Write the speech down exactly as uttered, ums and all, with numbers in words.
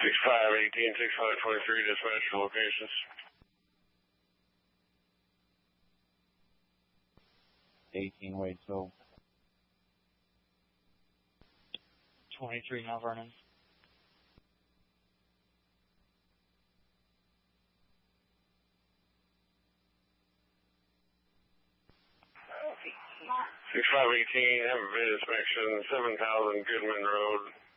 six five eighteen, six five twenty-three, dispatch to locations. eighteen Wadesville. twenty-three Mount Vernon. six five eighteen, have a bid inspection, seven thousand Goodman Road.